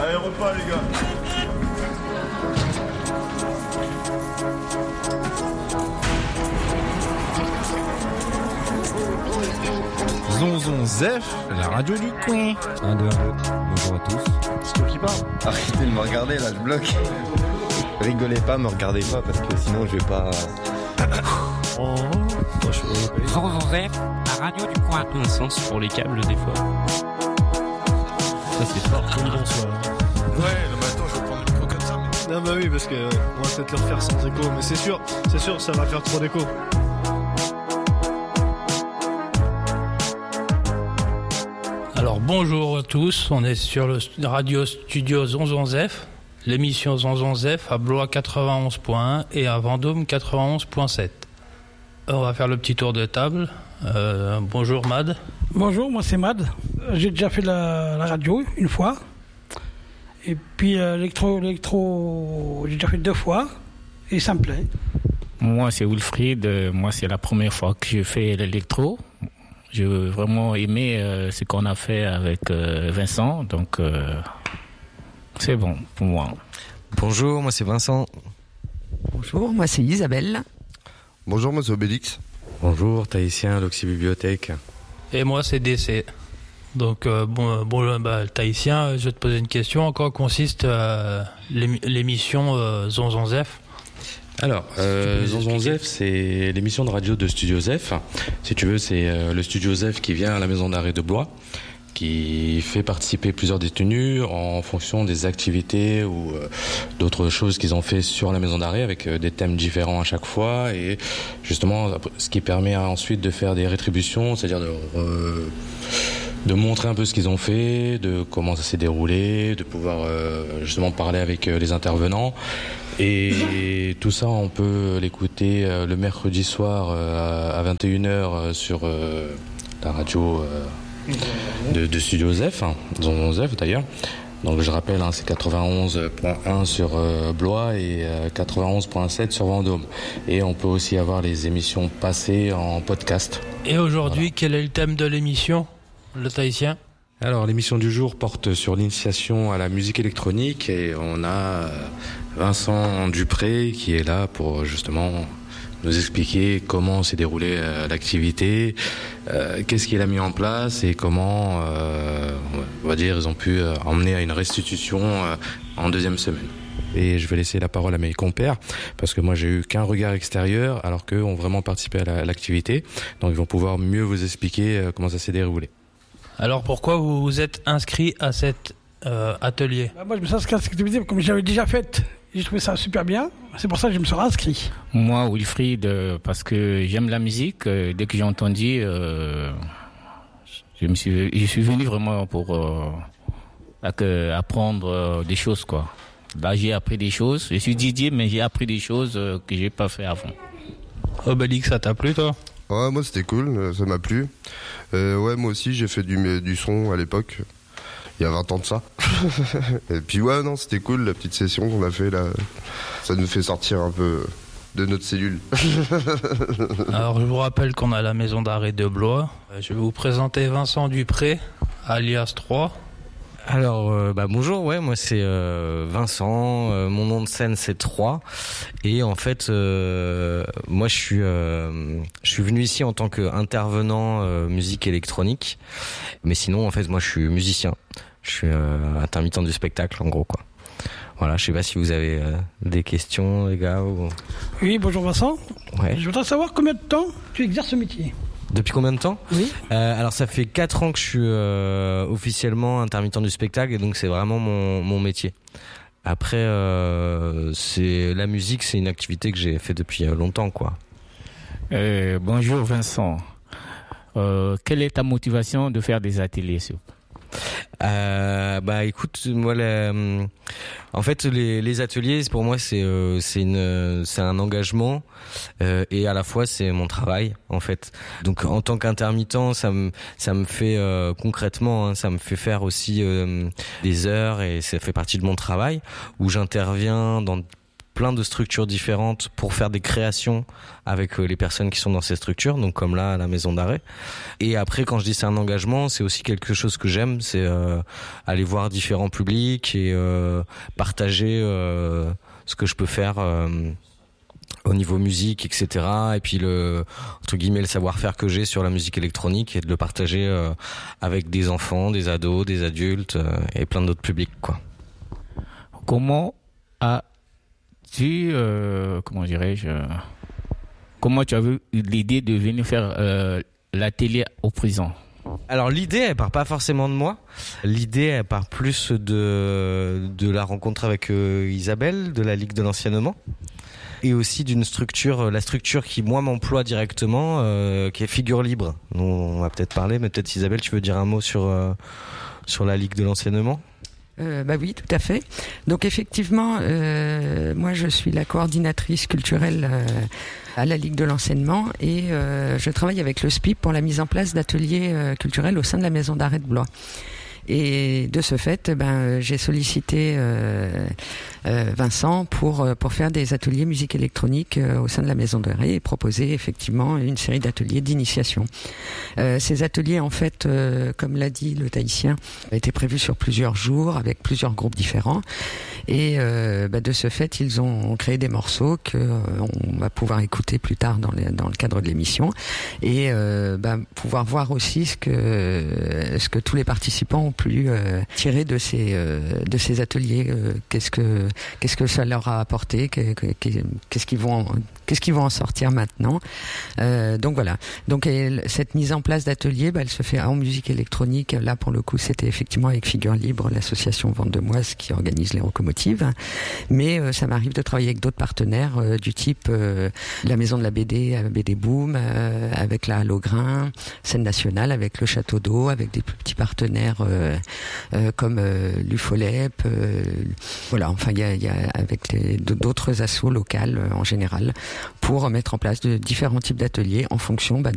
Allez, repas, les gars. Zonzon Zef, la radio du coin. 1, 2, 1, 2. Bonjour à tous. C'est toi qui parle. Arrêtez de me regarder là, je bloque. Rigolez pas, me regardez pas parce que sinon je vais pas. Zonzon Zef, la radio du coin. Un sens pour les câbles des fois. Ça c'est fort. Oui, bonsoir. Ouais, non mais attends, je vais prendre le micro comme ça. Non bah oui, parce que on va peut-être le refaire sans écho, mais c'est sûr, ça va faire trop d'écho. Alors bonjour à tous, on est sur le radio studio Zonzon Zef, l'émission Zonzon Zef à Blois 91.1 et à Vendôme 91.7. On va faire le petit tour de table. Bonjour Mad. Bonjour, moi c'est Mad. J'ai déjà fait la radio une fois. Et puis l'électro, j'ai déjà fait 2 fois. Et ça me plaît. Moi c'est Wilfried, moi c'est la première fois que je fais l'électro. J'ai vraiment aimé ce qu'on a fait avec Vincent, donc c'est bon pour moi. Bonjour, moi c'est Vincent. Bonjour, moi c'est Isabelle. Bonjour, moi c'est Obélix. Bonjour, Tahitien, l'Oxy Bibliothèque. Et moi c'est DC. Donc Tahitien, je vais te poser une question. En quoi consiste l'émission Zonzon Zef ? Alors, Zonzon Zef, c'est l'émission de radio de Studio Zef. Si tu veux, c'est le Studio Zef qui vient à la maison d'arrêt de Blois, qui fait participer plusieurs détenus en fonction des activités ou d'autres choses qu'ils ont fait sur la maison d'arrêt avec des thèmes différents à chaque fois et justement ce qui permet ensuite de faire des rétributions, c'est-à-dire de montrer un peu ce qu'ils ont fait, de comment ça s'est déroulé, de pouvoir justement parler avec les intervenants. Et tout ça, on peut l'écouter le mercredi soir à 21h sur la radio de Studio Zef, Zonzon Zef d'ailleurs. Donc je rappelle, c'est 91.1 sur Blois et 91.7 sur Vendôme. Et on peut aussi avoir les émissions passées en podcast. Et aujourd'hui, voilà. Quel est le thème de l'émission, le Tahitien ? Alors l'émission du jour porte sur l'initiation à la musique électronique et on a Vincent Dupré qui est là pour justement nous expliquer comment s'est déroulée l'activité, qu'est-ce qu'il a mis en place et comment, on va dire, ils ont pu emmener à une restitution en 2e semaine. Et je vais laisser la parole à mes compères parce que moi j'ai eu qu'un regard extérieur alors qu'eux ont vraiment participé à l'activité, donc ils vont pouvoir mieux vous expliquer comment ça s'est déroulé. Alors pourquoi vous vous êtes inscrit à cet atelier ? Moi je me suis inscrit à cette activité comme j'avais déjà faite. J'ai trouvé ça super bien, c'est pour ça que je me suis inscrit. Moi Wilfried, parce que j'aime la musique, dès que j'ai entendu, je suis venu vraiment pour apprendre des choses quoi. Là j'ai appris des choses, je suis Didier mais j'ai appris des choses que j'ai pas fait avant. Obélix, ça t'a plu toi ? Ouais, moi c'était cool, ça m'a plu. Ouais, moi aussi j'ai fait du son à l'époque, il y a 20 ans de ça. Et puis ouais, non, c'était cool la petite session qu'on a fait là. Ça nous fait sortir un peu de notre cellule. Alors je vous rappelle qu'on a la maison d'arrêt de Blois. Je vais vous présenter Vincent Dupré, alias 3. Alors bonjour, ouais, moi c'est Vincent, mon nom de scène c'est 3 et en fait moi je suis venu ici en tant qu'intervenant musique électronique, mais sinon en fait moi je suis musicien, je suis intermittent du spectacle en gros quoi. Voilà, je sais pas si vous avez des questions les gars ou... Oui, bonjour Vincent. Ouais. Je voudrais savoir combien de temps tu exerces ce métier. Depuis combien de temps ? Oui. Alors ça fait 4 ans que je suis officiellement intermittent du spectacle et donc c'est vraiment mon métier. Après, c'est la musique, c'est une activité que j'ai fait depuis longtemps quoi. Bonjour Vincent. Quelle est ta motivation de faire des ateliers ? Écoute, moi en fait les ateliers pour moi c'est un engagement et à la fois c'est mon travail en fait. Donc en tant qu'intermittent ça me fait concrètement ça me fait faire aussi des heures et ça fait partie de mon travail où j'interviens dans plein de structures différentes pour faire des créations avec les personnes qui sont dans ces structures, donc comme là à la maison d'arrêt. Et après, quand je dis c'est un engagement, c'est aussi quelque chose que j'aime, c'est aller voir différents publics et partager ce que je peux faire au niveau musique, etc. Et puis entre guillemets, le savoir-faire que j'ai sur la musique électronique et de le partager avec des enfants, des ados, des adultes et plein d'autres publics, quoi. Comment comment tu as eu l'idée de venir faire l'atelier aux prisons? Alors l'idée, elle part pas forcément de moi. L'idée, elle part plus de la rencontre avec Isabelle de la Ligue de l'Anciennement. Et aussi d'une structure, la structure qui moi m'emploie directement, qui est Figure Libre. On va peut-être parler, mais peut-être Isabelle, tu veux dire un mot sur la Ligue de l'Anciennement? Oui, tout à fait. Donc effectivement, moi je suis la coordinatrice culturelle à la Ligue de l'Enseignement et je travaille avec le SPIP pour la mise en place d'ateliers culturels au sein de la maison d'arrêt de Blois. Et de ce fait, j'ai sollicité Vincent pour faire des ateliers musique électronique au sein de la maison d'arrêt et proposer effectivement une série d'ateliers d'initiation. Ces ateliers, en fait, comme l'a dit le Tahitien, étaient prévus sur plusieurs jours avec plusieurs groupes différents. Et de ce fait, ils ont créé des morceaux que on va pouvoir écouter plus tard dans le cadre de l'émission et pouvoir voir aussi ce que tous les participants ont pu tirer de ces ateliers. Qu'est-ce que ça leur a apporté, qu'est-ce qu'ils vont en sortir maintenant. Donc voilà. Donc cette mise en place d'ateliers, elle se fait en musique électronique. Là pour le coup, c'était effectivement avec Figure Libre, l'association Vente de Moise qui organise les locomotives. Mais ça m'arrive de travailler avec d'autres partenaires du type la Maison de la BD, BD Boom, avec la Halograin, Scène Nationale, avec le Château d'Eau, avec des plus petits partenaires comme l'UFOLEP. Voilà, enfin il y a avec d'autres assos locales en général pour mettre en place de différents types d'ateliers en fonction